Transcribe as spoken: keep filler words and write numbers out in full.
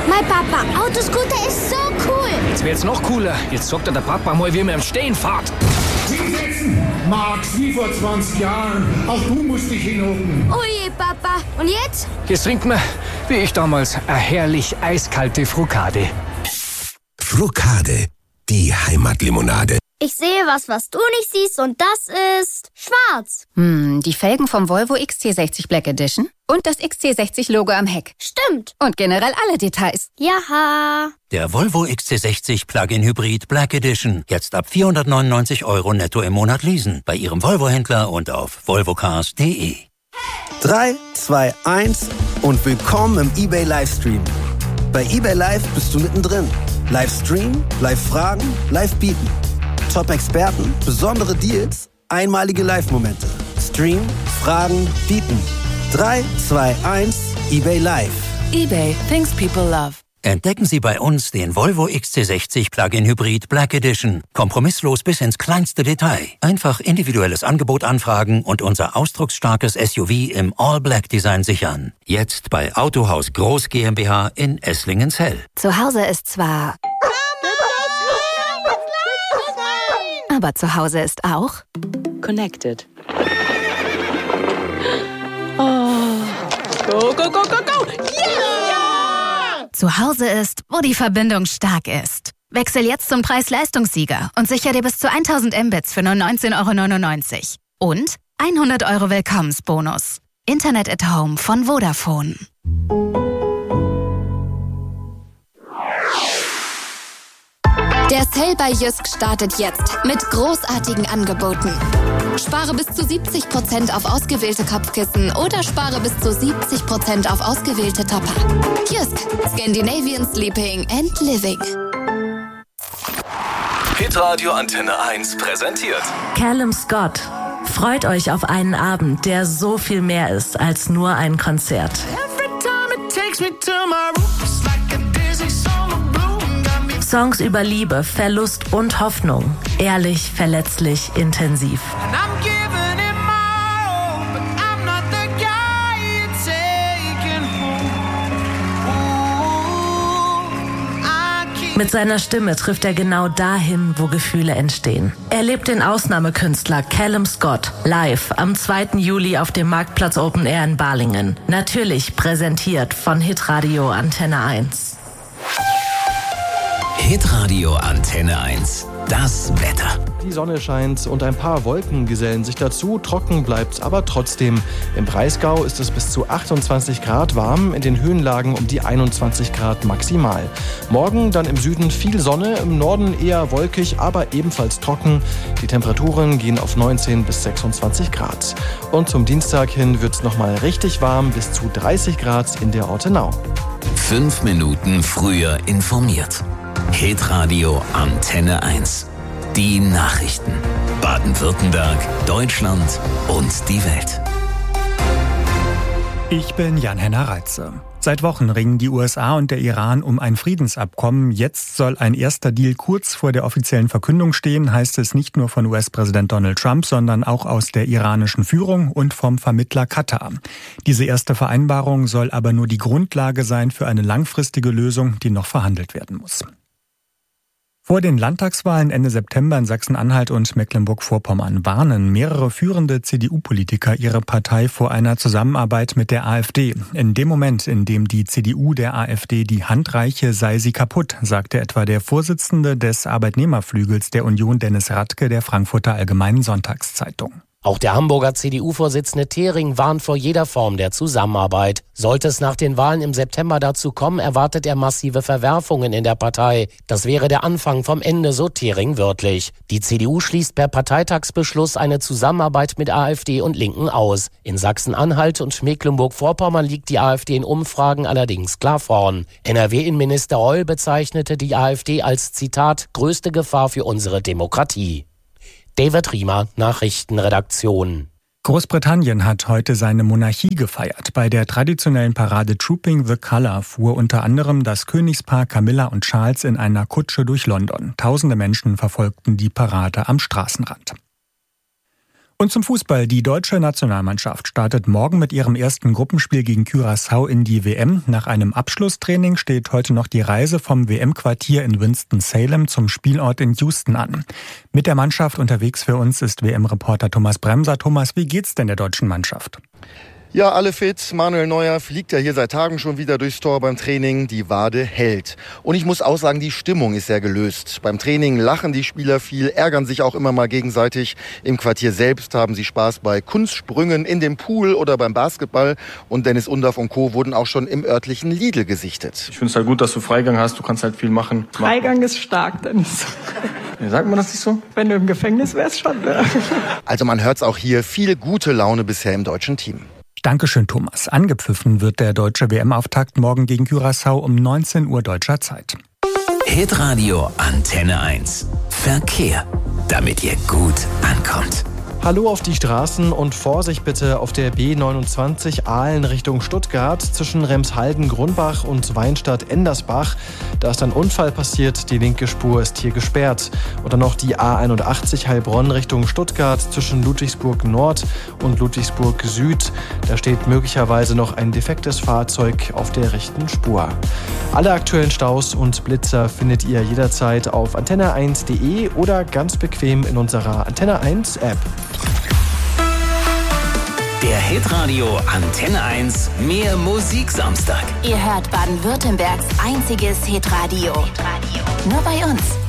Mein Papa, Autoscooter ist so cool. Das wäre jetzt noch cooler. Jetzt sagt der Papa mal, wie man im Stehen fährt. Hinsetzen! Max, wie vor zwanzig Jahren. Auch du musst dich hinhocken. Oh je, Papa. Und jetzt? Jetzt trinkt man, wie ich damals, eine herrlich eiskalte Frucade. Frucade, die Heimatlimonade. Ich sehe was, was du nicht siehst, und das ist schwarz. Hm, die Felgen vom Volvo X C sechzig Black Edition und das X C sechzig Logo am Heck. Stimmt. Und generell alle Details. Jaha. Der Volvo X C sechzig Plug-in Hybrid Black Edition. Jetzt ab vierhundertneunundneunzig Euro netto im Monat leasen. Bei Ihrem Volvo-Händler und auf volvocars punkt de. drei, zwei, eins und willkommen im eBay Livestream. Bei eBay Live bist du mittendrin. Livestream, Live-Fragen, Live-Bieten. Top-Experten, besondere Deals, einmalige Live-Momente. Stream, Fragen, Bieten. drei, zwei, eins, eBay Live. eBay, things people love. Entdecken Sie bei uns den Volvo X C sechzig Plug-in Hybrid Black Edition. Kompromisslos bis ins kleinste Detail. Einfach individuelles Angebot anfragen und unser ausdrucksstarkes S U V im All-Black-Design sichern. Jetzt bei Autohaus Groß GmbH in Esslingen-Zell. Zu Hause ist zwar... Aber zu Hause ist auch... Connected. Oh. Go, go, go, go, go! Yeah! Zu Hause ist, wo die Verbindung stark ist. Wechsel jetzt zum Preis-Leistungssieger und sicher dir bis zu tausend Mbits für nur neunzehn Euro neunundneunzig. Und hundert Euro Willkommensbonus. Internet at Home von Vodafone. Der Sale bei Jysk startet jetzt mit großartigen Angeboten. Spare bis zu siebzig Prozent auf ausgewählte Kopfkissen oder spare bis zu siebzig Prozent auf ausgewählte Topper. Jysk, Scandinavian Sleeping and Living. Hitradio Antenne eins präsentiert Callum Scott. Freut euch auf einen Abend, der so viel mehr ist als nur ein Konzert. Songs über Liebe, Verlust und Hoffnung. Ehrlich, verletzlich, intensiv. Mit seiner Stimme trifft er genau dahin, wo Gefühle entstehen. Erlebt den Ausnahmekünstler Callum Scott live am zweiten Juli auf dem Marktplatz Open Air in Balingen. Natürlich präsentiert von Hitradio Antenne eins. Hitradio Antenne eins. Das Wetter. Die Sonne scheint und ein paar Wolken gesellen sich dazu. Trocken bleibt's aber trotzdem. Im Breisgau ist es bis zu achtundzwanzig Grad warm, in den Höhenlagen um die einundzwanzig Grad maximal. Morgen dann im Süden viel Sonne, im Norden eher wolkig, aber ebenfalls trocken. Die Temperaturen gehen auf neunzehn bis sechsundzwanzig Grad. Und zum Dienstag hin wird's nochmal richtig warm, bis zu dreißig Grad in der Ortenau. Fünf Minuten früher informiert. Hitradio Antenne eins. Die Nachrichten. Baden-Württemberg, Deutschland und die Welt. Ich bin Jan-Henner Reitze. Seit Wochen ringen die U S A und der Iran um ein Friedensabkommen. Jetzt soll ein erster Deal kurz vor der offiziellen Verkündung stehen, heißt es nicht nur von U S-Präsident Donald Trump, sondern auch aus der iranischen Führung und vom Vermittler Katar. Diese erste Vereinbarung soll aber nur die Grundlage sein für eine langfristige Lösung, die noch verhandelt werden muss. Vor den Landtagswahlen Ende September in Sachsen-Anhalt und Mecklenburg-Vorpommern warnen mehrere führende C D U-Politiker ihre Partei vor einer Zusammenarbeit mit der AfD. In dem Moment, in dem die C D U der AfD die Hand reiche, sei sie kaputt, sagte etwa der Vorsitzende des Arbeitnehmerflügels der Union, Dennis Radke, der Frankfurter Allgemeinen Sonntagszeitung. Auch der Hamburger C D U-Vorsitzende Thering warnt vor jeder Form der Zusammenarbeit. Sollte es nach den Wahlen im September dazu kommen, erwartet er massive Verwerfungen in der Partei. Das wäre der Anfang vom Ende, so Thering wörtlich. Die C D U schließt per Parteitagsbeschluss eine Zusammenarbeit mit AfD und Linken aus. In Sachsen-Anhalt und Mecklenburg-Vorpommern liegt die AfD in Umfragen allerdings klar vorn. N R W-Innenminister Reul bezeichnete die AfD als, Zitat, größte Gefahr für unsere Demokratie. David Riemer, Nachrichtenredaktion. Großbritannien hat heute seine Monarchie gefeiert. Bei der traditionellen Parade Trooping the Colour fuhr unter anderem das Königspaar Camilla und Charles in einer Kutsche durch London. Tausende Menschen verfolgten die Parade am Straßenrand. Und zum Fußball. Die deutsche Nationalmannschaft startet morgen mit ihrem ersten Gruppenspiel gegen Curaçao in die W M. Nach einem Abschlusstraining steht heute noch die Reise vom W M-Quartier in Winston-Salem zum Spielort in Houston an. Mit der Mannschaft unterwegs für uns ist W M-Reporter Thomas Bremser. Thomas, wie geht's denn der deutschen Mannschaft? Ja, alle fit. Manuel Neuer fliegt ja hier seit Tagen schon wieder durchs Tor beim Training. Die Wade hält. Und ich muss auch sagen, die Stimmung ist sehr gelöst. Beim Training lachen die Spieler viel, ärgern sich auch immer mal gegenseitig. Im Quartier selbst haben sie Spaß bei Kunstsprüngen in dem Pool oder beim Basketball. Und Dennis Undaff und Co. wurden auch schon im örtlichen Lidl gesichtet. Ich finde es halt gut, dass du Freigang hast. Du kannst halt viel machen. Freigang ist stark, Dennis. Ja, sagt man das nicht so? Wenn du im Gefängnis wärst, schon. Ne? Also man hört es auch hier. Viel gute Laune bisher im deutschen Team. Dankeschön, Thomas. Angepfiffen wird der deutsche W M-Auftakt morgen gegen Curaçao um neunzehn Uhr deutscher Zeit. Hitradio Antenne eins. Verkehr, damit ihr gut ankommt. Hallo auf die Straßen und Vorsicht bitte auf der B neunundzwanzig Aalen Richtung Stuttgart zwischen Remshalden-Grundbach und Weinstadt-Endersbach. Da ist ein Unfall passiert, die linke Spur ist hier gesperrt. Und dann noch die A einundachtzig Heilbronn Richtung Stuttgart zwischen Ludwigsburg Nord und Ludwigsburg Süd. Da steht möglicherweise noch ein defektes Fahrzeug auf der rechten Spur. Alle aktuellen Staus und Blitzer findet ihr jederzeit auf antenne eins punkt de oder ganz bequem in unserer Antenne eins App. Der Hitradio Antenne eins Mehr Musik Samstag. Ihr hört Baden-Württembergs einziges Hitradio. Nur bei uns.